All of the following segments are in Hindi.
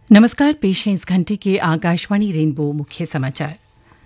नमस्कार, पेश है इस घंटे के आकाशवाणी रेनबो मुख्य समाचार।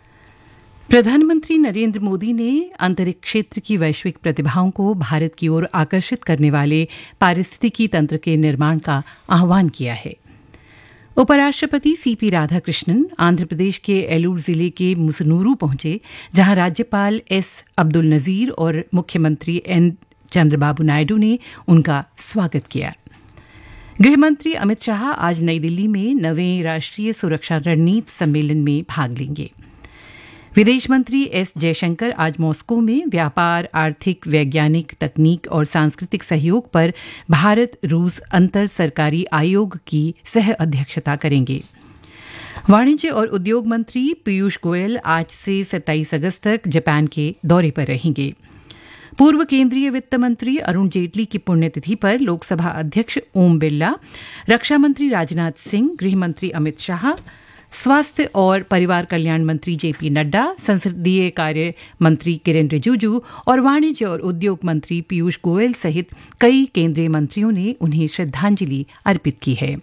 प्रधानमंत्री नरेंद्र मोदी ने अंतरिक्ष क्षेत्र की वैश्विक प्रतिभाओं को भारत की ओर आकर्षित करने वाले पारिस्थितिकी तंत्र के निर्माण का आह्वान किया है। उपराष्ट्रपति सीपी राधाकृष्णन आंध्र प्रदेश के एलूर जिले के मुसनूरू पहुंचे, जहां राज्यपाल एस अब्दुल नजीर और मुख्यमंत्री एन चंद्रबाबू नायडू ने उनका स्वागत किया। गृहमंत्री अमित शाह आज नई दिल्ली में 9वें राष्ट्रीय सुरक्षा रणनीति सम्मेलन में भाग लेंगे। विदेश मंत्री एस जयशंकर आज मॉस्को में व्यापार, आर्थिक, वैज्ञानिक, तकनीक और सांस्कृतिक सहयोग पर भारत रूस अंतर सरकारी आयोग की सह अध्यक्षता करेंगे। वाणिज्य और उद्योग मंत्री पीयूष गोयल आज से 27 अगस्त तक जापान के दौरे पर रहेंगे। पूर्व केंद्रीय वित्त मंत्री अरुण जेटली की पुण्यतिथि पर लोकसभा अध्यक्ष ओम बिरला, रक्षा मंत्री राजनाथ सिंह, गृह मंत्री अमित शाह, स्वास्थ्य और परिवार कल्याण मंत्री जेपी नड्डा, संसदीय कार्य मंत्री किरेन रिजिजू और वाणिज्य और उद्योग मंत्री पीयूष गोयल सहित कई केंद्रीय मंत्रियों ने उन्हें श्रद्धांजलि अर्पित की है।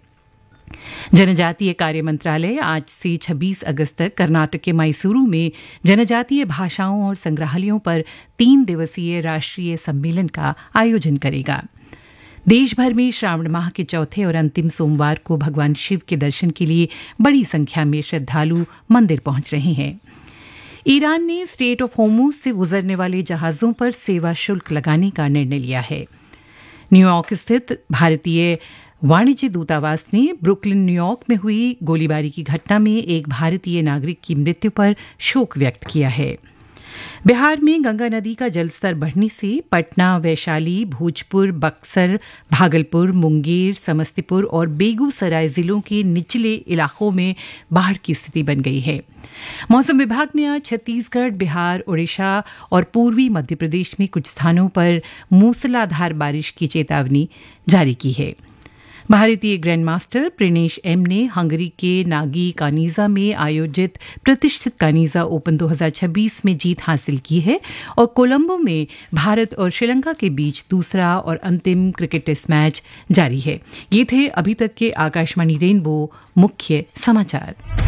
जनजातीय कार्य मंत्रालय आज से 26 अगस्त तक कर्नाटक के मैसूरू में जनजातीय भाषाओं और संग्रहालयों पर 3 दिवसीय राष्ट्रीय सम्मेलन का आयोजन करेगा। देश भर में श्रावण माह के चौथे और अंतिम सोमवार को भगवान शिव के दर्शन के लिए बड़ी संख्या में श्रद्धालु मंदिर पहुंच रहे हैं। ईरान ने स्ट्रेट ऑफ होर्मुज से गुजरने वाले जहाजों पर सेवा शुल्क लगाने का निर्णय लिया है। न्यूयॉर्क स्थित भारतीय वाणिज्य दूतावास ने ब्रुकलिन, न्यूयॉर्क में हुई गोलीबारी की घटना में एक भारतीय नागरिक की मृत्यु पर शोक व्यक्त किया है। बिहार में गंगा नदी का जलस्तर बढ़ने से पटना, वैशाली, भोजपुर, बक्सर, भागलपुर, मुंगेर, समस्तीपुर और बेगूसराय जिलों के निचले इलाकों में बाढ़ की स्थिति बन गई है। मौसम विभाग ने आज छत्तीसगढ़, बिहार, ओडिशा और पूर्वी मध्य प्रदेश में कुछ स्थानों पर मूसलाधार बारिश की चेतावनी जारी की है। भारतीय ग्रैंडमास्टर प्रिनेश एम ने हंगरी के नागी कानीजा में आयोजित प्रतिष्ठित कानीजा ओपन 2026 में जीत हासिल की है और कोलंबो में भारत और श्रीलंका के बीच दूसरा और अंतिम क्रिकेट टेस्ट मैच जारी है। ये थे अभी तक के आकाशवाणी रेनबो मुख्य समाचार।